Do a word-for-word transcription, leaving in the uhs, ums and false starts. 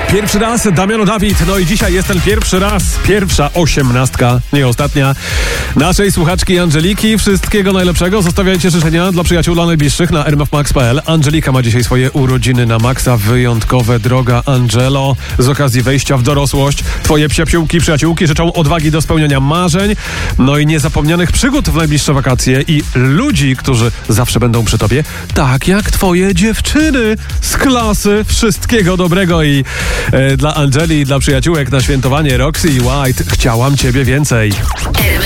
Pierwszy raz Damiano Dawid, no i dzisiaj jest ten pierwszy raz, pierwsza osiemnastka, nie ostatnia, naszej słuchaczki Angeliki. Wszystkiego najlepszego, zostawiajcie życzenia dla przyjaciół, dla najbliższych na r m f max kropka p l. Angelika ma dzisiaj swoje urodziny na maksa, wyjątkowe, droga Angelo. Z okazji wejścia w dorosłość twoje psiapsiółki, przyjaciółki życzą odwagi do spełniania marzeń, no i niezapomnianych przygód w najbliższe wakacje i ludzi, którzy zawsze będą przy tobie, tak jak twoje dziewczyny z klasy. Wszystkiego dobrego i e, dla Angeli i dla przyjaciółek na świętowanie Roxy i White. Chciałam ciebie więcej.